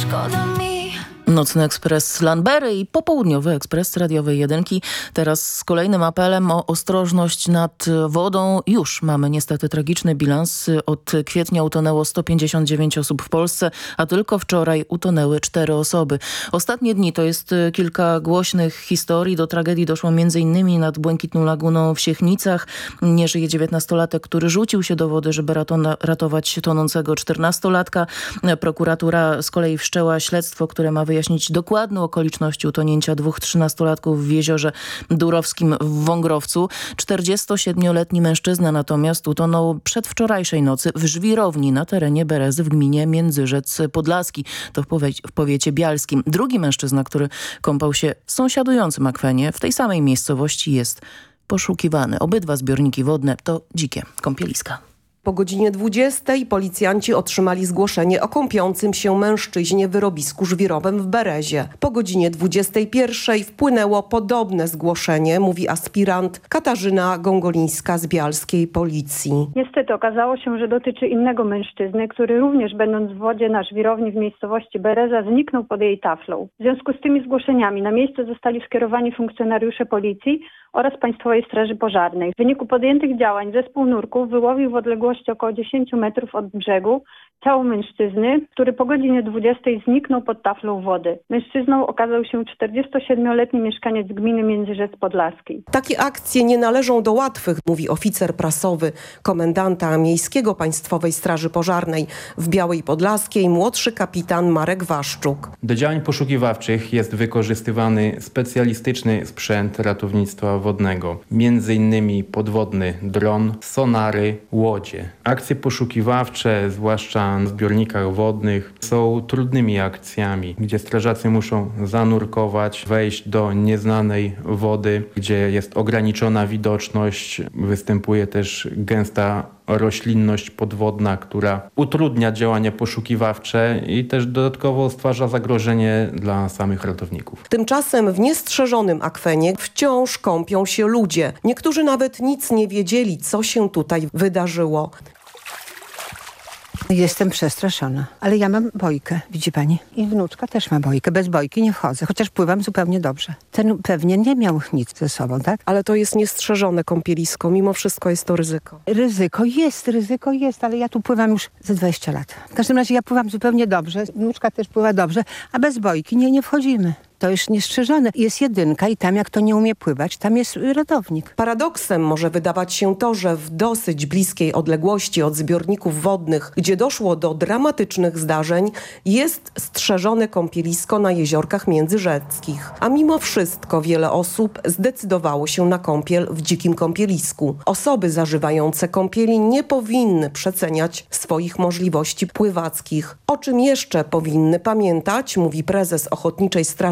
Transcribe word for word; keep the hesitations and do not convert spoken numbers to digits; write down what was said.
szkoda mi. Nocny ekspres Lanbery i popołudniowy ekspres radiowej jedynki. Teraz z kolejnym apelem o ostrożność nad wodą. Już mamy niestety tragiczny bilans. Od kwietnia utonęło sto pięćdziesiąt dziewięć osób w Polsce, a tylko wczoraj utonęły cztery osoby. Ostatnie dni to jest kilka głośnych historii. Do tragedii doszło między innymi nad Błękitną Laguną w Siechnicach. Nie żyje dziewiętnastolatek, który rzucił się do wody, żeby ratona, ratować tonącego czternastolatka. Prokuratura z kolei wszczęła śledztwo, które ma wyjaśnić dokładne okoliczności utonięcia dwóch trzynastolatków w jeziorze Durowskim w Wągrowcu. czterdziestosiedmioletni mężczyzna natomiast utonął przedwczorajszej nocy w żwirowni na terenie Berezy w gminie Międzyrzec Podlaski. To w, powie w powiecie bialskim. Drugi mężczyzna, który kąpał się w sąsiadującym akwenie w tej samej miejscowości, jest poszukiwany. Obydwa zbiorniki wodne to dzikie kąpieliska. Po godzinie dwudziestej policjanci otrzymali zgłoszenie o kąpiącym się mężczyźnie w wyrobisku żwirowym w Berezie. Po godzinie dwudziestej pierwszej wpłynęło podobne zgłoszenie, mówi aspirant Katarzyna Gongolińska z bialskiej policji. Niestety okazało się, że dotyczy innego mężczyzny, który również będąc w wodzie na żwirowni w miejscowości Bereza zniknął pod jej taflą. W związku z tymi zgłoszeniami na miejsce zostali skierowani funkcjonariusze policji oraz Państwowej Straży Pożarnej. W wyniku podjętych działań zespół nurków wyłowił w odległości około dziesięć metrów od brzegu ciało mężczyzny, który po godzinie dwudziestej zniknął pod taflą wody. Mężczyzną okazał się czterdziestosiedmioletni mieszkaniec gminy Międzyrzec Podlaskiej. Takie akcje nie należą do łatwych, mówi oficer prasowy komendanta miejskiego Państwowej Straży Pożarnej w Białej Podlaskiej, młodszy kapitan Marek Waszczuk. Do działań poszukiwawczych jest wykorzystywany specjalistyczny sprzęt ratownictwa wodnego, między innymi podwodny dron, sonary, łodzie. Akcje poszukiwawcze, zwłaszcza w zbiornikach wodnych, są trudnymi akcjami, gdzie strażacy muszą zanurkować, wejść do nieznanej wody, gdzie jest ograniczona widoczność, występuje też gęsta roślinność podwodna, która utrudnia działania poszukiwawcze i też dodatkowo stwarza zagrożenie dla samych ratowników. Tymczasem w niestrzeżonym akwenie wciąż kąpią się ludzie. Niektórzy nawet nic nie wiedzieli, co się tutaj wydarzyło. Jestem przestraszona, ale ja mam bojkę, widzi pani. I wnuczka też ma bojkę. Bez bojki nie wchodzę, chociaż pływam zupełnie dobrze. Ten pewnie nie miał nic ze sobą, tak? Ale to jest niestrzeżone kąpielisko, mimo wszystko jest to ryzyko. Ryzyko jest, ryzyko jest, ale ja tu pływam już ze dwadzieścia lat. W każdym razie ja pływam zupełnie dobrze, wnuczka też pływa dobrze, a bez bojki nie, nie wchodzimy. To już niestrzeżone. Jest jedynka i tam jak to nie umie pływać, tam jest ratownik. Paradoksem może wydawać się to, że w dosyć bliskiej odległości od zbiorników wodnych, gdzie doszło do dramatycznych zdarzeń, jest strzeżone kąpielisko na jeziorkach międzyrzeckich. A mimo wszystko wiele osób zdecydowało się na kąpiel w dzikim kąpielisku. Osoby zażywające kąpieli nie powinny przeceniać swoich możliwości pływackich. O czym jeszcze powinny pamiętać, mówi prezes Ochotniczej Straży